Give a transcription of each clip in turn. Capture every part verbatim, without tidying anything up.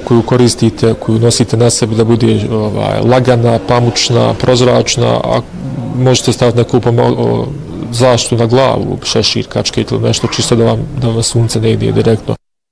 koju koristite, koju nosite na sebi da bude ovaj, lagana, pamučna, prozračna, a možete staviti neku pomo- zaštitu na glavu, šešir, kačket ili nešto čisto da vam, da vam sunce ne ide direktno.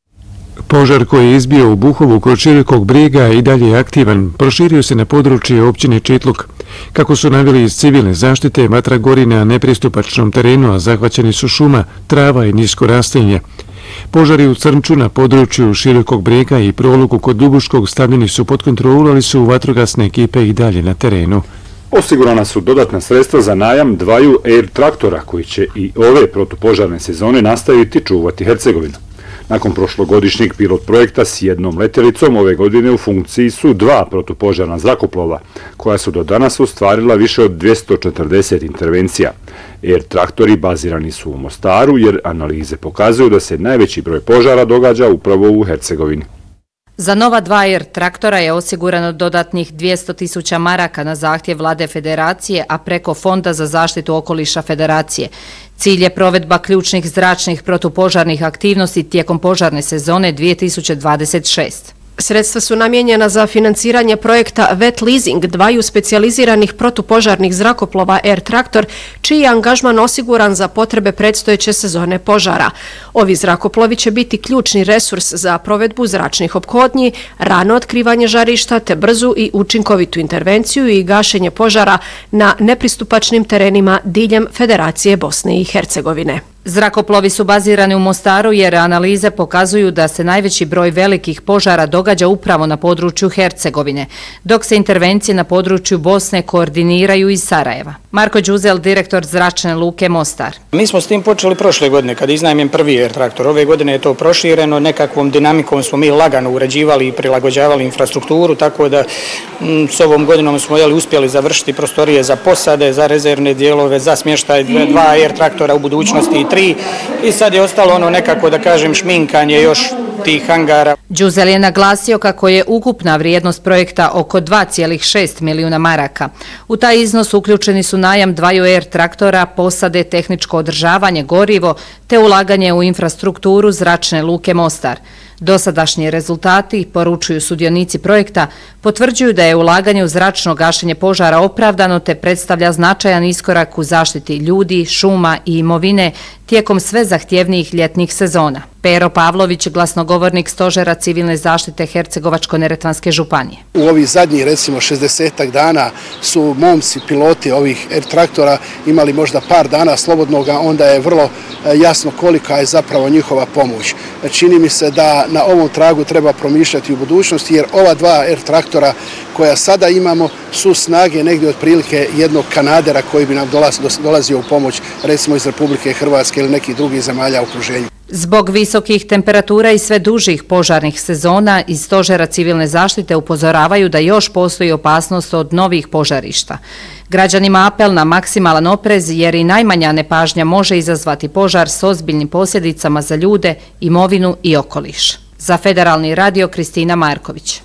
Požar koji je izbio u Buhovu kod Širokog Brijega i dalje je aktivan, proširio se na područje općine Čitluk. Kako su naveli iz civilne zaštite, vatra gori na nepristupačnom terenu, a zahvaćeni su šuma, trava i nisko rastinje. Požari u Crnču na području Širokog Brijega i proluku kod Dubuškog stavljeni su pod kontrolu, ali su vatrogasne ekipe i dalje na terenu. Osigurana su dodatna sredstva za najam dvaju Air traktora koji će i ove protupožarne sezone nastaviti čuvati Hercegovinu. Nakon prošlogodišnjeg pilot projekta s jednom letjelicom, ove godine u funkciji su dva protupožarna zrakoplova, koja su do danas ostvarila više od dvjesto četrdeset intervencija. Air traktori bazirani su u Mostaru jer analize pokazuju da se najveći broj požara događa upravo u Hercegovini. Za nova dva Air traktora je osigurano dodatnih dvjesto tisuća maraka na zahtjev Vlade Federacije, a preko Fonda za zaštitu okoliša Federacije. Cilj je provedba ključnih zračnih protupožarnih aktivnosti tijekom požarne sezone dvije tisuće dvadeset šeste. Sredstva su namijenjena za financiranje projekta Wet Leasing dvaju specijaliziranih protupožarnih zrakoplova Air Traktor, čiji je angažman osiguran za potrebe predstojeće sezone požara. Ovi zrakoplovi će biti ključni resurs za provedbu zračnih ophodnji, rano otkrivanje žarišta te brzu i učinkovitu intervenciju i gašenje požara na nepristupačnim terenima diljem Federacije Bosne i Hercegovine. Zrakoplovi su bazirani u Mostaru jer analize pokazuju da se najveći broj velikih požara događa upravo na području Hercegovine, dok se intervencije na području Bosne koordiniraju iz Sarajeva. Marko Đuzel, direktor zračne luke Mostar. Mi smo s tim počeli prošle godine kad iznajmim prvi Air traktor. Ove godine je to prošireno, nekakvom dinamikom smo mi lagano uređivali i prilagođavali infrastrukturu, tako da m, s ovom godinom smo jeli, uspjeli završiti prostorije za posade, za rezervne dijelove, za smještaj dva Air traktora u budućnosti i tri. I sad je ostalo ono nekako da kažem šminkanje još tih hangara. Đuzel je naglasio kako je ukupna vrijednost projekta oko dva zarez šest milijuna maraka. U taj iznos uključeni su najam dvaju Air traktora, posade, tehničko održavanje, gorivo te ulaganje u infrastrukturu zračne luke Mostar. Dosadašnji rezultati, poručuju sudionici projekta, potvrđuju da je ulaganje u zračno gašenje požara opravdano te predstavlja značajan iskorak u zaštiti ljudi, šuma i imovine tijekom sve zahtjevnijih ljetnih sezona. Pero Pavlović, glasnogovornik Stožera civilne zaštite Hercegovačko-neretvanske županije. U ovih zadnjih, recimo, šezdesetak dana su momci, piloti ovih Air traktora imali možda par dana slobodnoga, onda je vrlo jasno kolika je zapravo njihova pomoć. Čini mi se da na ovom tragu treba promišljati u budućnosti, jer ova dva Air traktora koja sada imamo su snage negdje otprilike jednog kanadera koji bi nam dolazio u pomoć, recimo iz Republike Hrvatske ili nekih drugih zemalja u okruženju. Zbog visokih temperatura i sve dužih požarnih sezona iz Stožera civilne zaštite upozoravaju da još postoji opasnost od novih požarišta. Građanima apel na maksimalan oprez jer i najmanja nepažnja može izazvati požar s ozbiljnim posljedicama za ljude, imovinu i okoliš. Za Federalni radio Kristina Marković.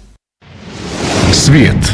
Svijet.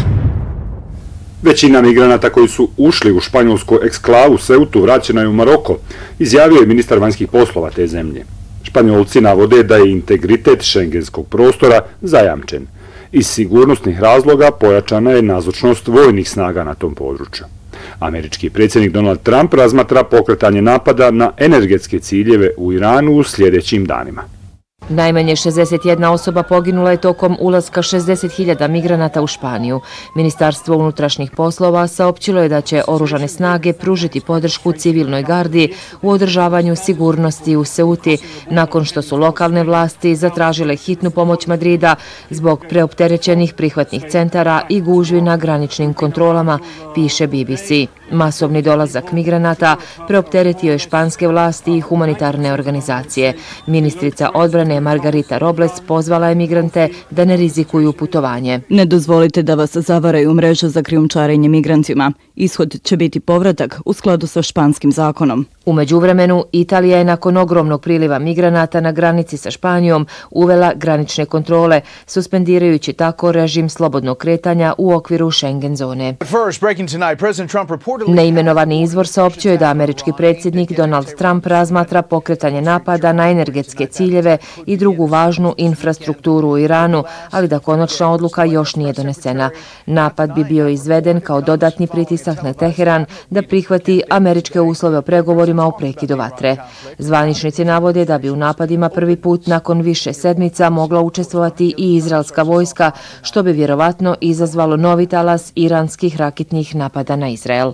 Većina migranata koji su ušli u španjolsku eksklavu Ceutu vraćena je u Maroko, izjavio je ministar vanjskih poslova te zemlje. Španjolci navode da je integritet šengenskog prostora zajamčen. Iz sigurnosnih razloga pojačana je nazočnost vojnih snaga na tom području. Američki predsjednik Donald Trump razmatra pokretanje napada na energetske ciljeve u Iranu u sljedećim danima. Najmanje šezdeset jedna osoba poginula je tokom ulaska šezdeset hiljada migranata u Španiju. Ministarstvo unutrašnjih poslova saopćilo je da će oružane snage pružiti podršku civilnoj gardi u održavanju sigurnosti u Ceuti, nakon što su lokalne vlasti zatražile hitnu pomoć Madrida zbog preopterećenih prihvatnih centara i gužvi na graničnim kontrolama, piše B B C. Masovni dolazak migranata preopteretio je španske vlasti i humanitarne organizacije. Ministrica odbrane Margarita Robles pozvala je migrante da ne rizikuju putovanje. Ne dozvolite da vas zavaraju mreža za krijumčarenje migrantima. Ishod će biti povratak u skladu sa španskim zakonom. U međuvremenu, Italija je nakon ogromnog priliva migranata na granici sa Španijom uvela granične kontrole, suspendirajući tako režim slobodnog kretanja u okviru Schengen zone. Neimenovani izvor saopćio je da američki predsjednik Donald Trump razmatra pokretanje napada na energetske ciljeve i drugu važnu infrastrukturu u Iranu, ali da konačna odluka još nije donesena. Napad bi bio izveden kao dodatni pritisak na Teheran da prihvati američke uslove o pregovorima o prekidu vatre. Zvaničnici navode da bi u napadima prvi put nakon više sedmica mogla učestvovati i izraelska vojska, što bi vjerovatno izazvalo novi talas iranskih raketnih napada na Izrael.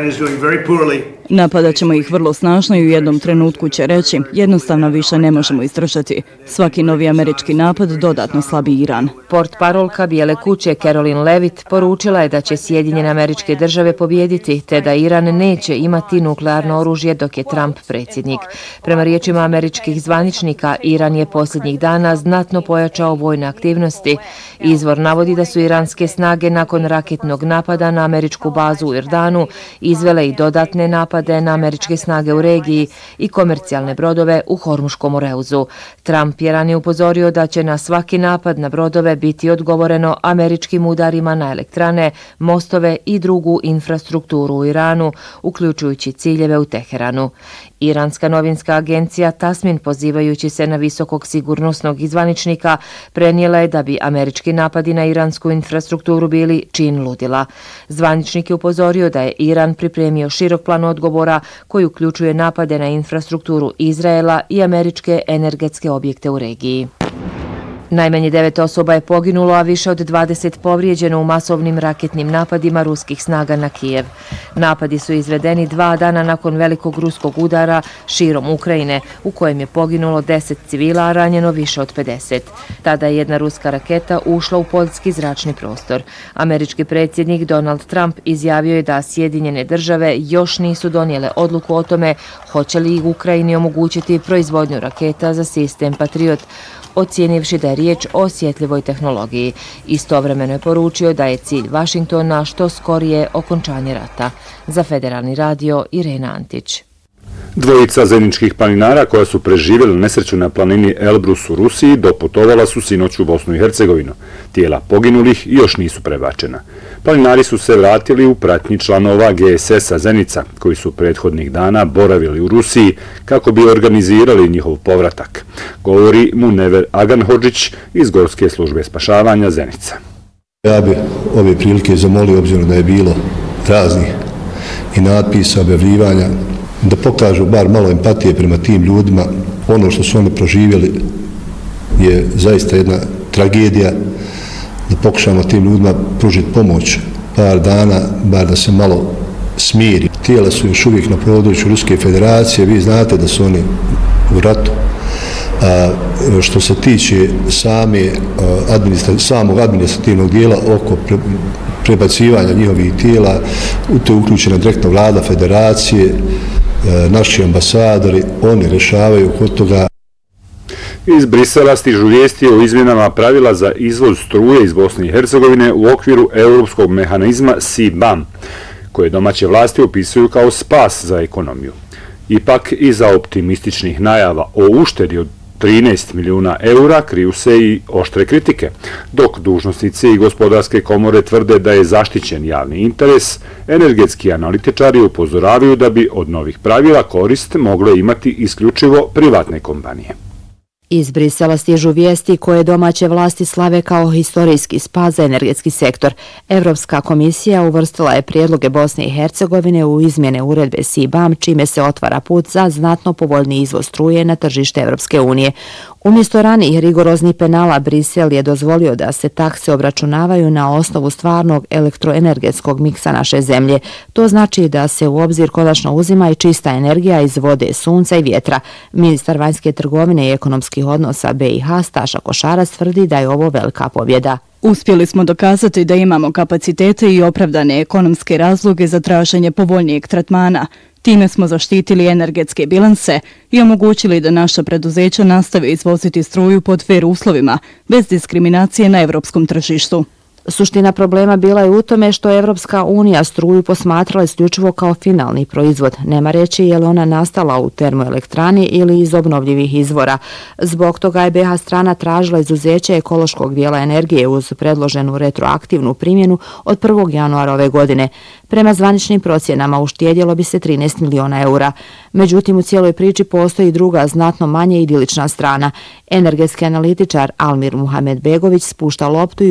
Napadat ćemo ih vrlo snažno i u jednom trenutku će reći, jednostavno više ne možemo izdržati. Svaki novi američki napad dodatno slabi Iran. Portparolka Bijele kuće Caroline Levitt poručila je da će Sjedinjene Američke Države pobijediti, te da Iran neće imati nuklearno oružje dok je Trump predsjednik. Prema riječima američkih zvaničnika, Iran je posljednjih dana znatno pojačao vojne aktivnosti. Izvor navodi da su iranske snage nakon raketnog napada na američku bazu u Jordanu izvele i dodatne napade na američke snage u regiji i komercijalne brodove u Hormuškom moreuzu. Trump je ranije upozorio da će na svaki napad na brodove biti odgovoreno američkim udarima na elektrane, mostove i drugu infrastrukturu u Iranu, uključujući ciljeve u Teheranu. Iranska novinska agencija Tasmin, pozivajući se na visokog sigurnosnog zvaničnika, prenijela je da bi američki napadi na iransku infrastrukturu bili čin ludila. Zvaničnik je upozorio da je Iran pripremio širok plan odgovora koji uključuje napade na infrastrukturu Izraela i američke energetske objekte u regiji. Najmanje devet osoba je poginulo, a više od dvadeset povrijeđeno u masovnim raketnim napadima ruskih snaga na Kijev. Napadi su izvedeni dva dana nakon velikog ruskog udara širom Ukrajine, u kojem je poginulo deset civila, a ranjeno više od pedeset. Tada je jedna ruska raketa ušla u poljski zračni prostor. Američki predsjednik Donald Trump izjavio je da Sjedinjene Države još nisu donijele odluku o tome hoće li Ukrajini omogućiti proizvodnju raketa za sistem Patriot, ocijenivši da je riječ o osjetljivoj tehnologiji. Istovremeno je poručio da je cilj Vašingtona što skorije okončanje rata. Za Federalni radio, Irena Antić. Dvojica zajedničkih planinara koja su preživjeli nesreću na planini Elbrus u Rusiji doputovala su sinoć u Bosnu i Hercegovinu. Tijela poginulih još nisu prebačena. Planinari su se vratili u pratnji članova G S S-a Zenica, koji su prethodnih dana boravili u Rusiji kako bi organizirali njihov povratak. Govori Munever Aganhodžić iz Gorske službe spašavanja Zenica. Ja bi ove prilike zamolio, obzirom da je bilo raznih i natpisa, objavljivanja, da pokažu bar malo empatije prema tim ljudima. Ono što su oni proživjeli je zaista jedna tragedija, da pokušamo tim ljudima pružiti pomoć par dana, bar da se malo smiri. Tijela su još uvijek na području Ruske federacije, vi znate da su oni u ratu. A, što se tiče same, administra, samog administrativnog dijela oko pre, prebacivanja njihovih tijela, u to je uključena direktna vlada federacije, naši ambasadori, oni rešavaju kod toga. Iz Brisela stižu vijesti o izmjenama pravila za izvoz struje iz Bosne i Hercegovine u okviru europskog mehanizma C B A M, koje domaće vlasti opisuju kao spas za ekonomiju. Ipak, iza optimističnih najava o uštedi od trinaest milijuna eura kriju se i oštre kritike, dok dužnosnici i gospodarske komore tvrde da je zaštićen javni interes, energetski analitičari upozoravaju da bi od novih pravila korist mogle imati isključivo privatne kompanije. Iz Brisela stižu vijesti koje domaće vlasti slave kao historijski spas za energetski sektor. Evropska komisija uvrstila je prijedloge Bosne i Hercegovine u izmjene uredbe C B A M, čime se otvara put za znatno povoljni izvoz struje na tržište Evropske unije. Umjesto ranijih rigoroznih penala, Brisel je dozvolio da se takse obračunavaju na osnovu stvarnog elektroenergetskog miksa naše zemlje. To znači da se u obzir konačno uzima i čista energija iz vode, sunca i vjetra. Ministar vanjske trgovine i ekonomskih odnosa B i H Staša Košarac tvrdi da je ovo velika pobjeda. Uspjeli smo dokazati da imamo kapacitete i opravdane ekonomske razloge za traženje povoljnijeg tretmana. Time smo zaštitili energetske bilanse i omogućili da naša preduzeća nastave izvoziti struju pod fer uslovima, bez diskriminacije na evropskom tržištu. Suština problema bila je u tome što je Evropska unija struju posmatrala isključivo kao finalni proizvod, nema reći je li ona nastala u termoelektrani ili iz obnovljivih izvora. Zbog toga je be ha strana tražila izuzeće ekološkog dijela energije uz predloženu retroaktivnu primjenu od prvog januara ove godine. Prema zvaničnim procjenama uštedjelo bi se trinaest miliona eura. Međutim, u cijeloj priči postoji druga, znatno manje idilična strana. Energetski analitičar Almir Muhamedbegović spušta loptu i